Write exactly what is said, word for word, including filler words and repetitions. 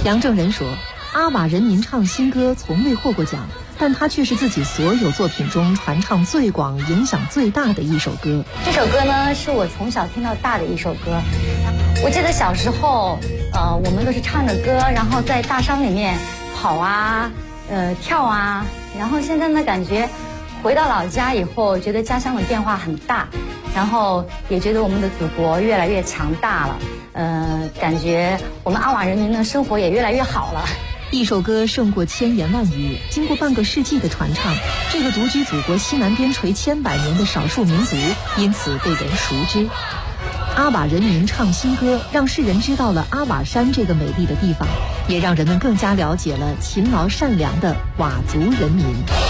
杨正仁说，阿瓦人民唱新歌从未获过奖，但它却是自己所有作品中传唱最广、影响最大的一首歌。 这首歌呢，是我从小听到大的一首歌。我记得小时候，呃，我们都是唱着歌，然后在大山里面跑啊，呃，跳啊。然后现在呢，感觉回到老家以后，觉得家乡的变化很大，然后也觉得我们的祖国越来越强大了。呃，感觉我们阿瓦人民的生活也越来越好了。 一首歌胜过千言万语，经过半个世纪的传唱，这个独居祖国西南边陲千百年的少数民族，因此被人熟知。阿瓦人民唱新歌，让世人知道了阿瓦山这个美丽的地方，也让人们更加了解了勤劳善良的佤族人民。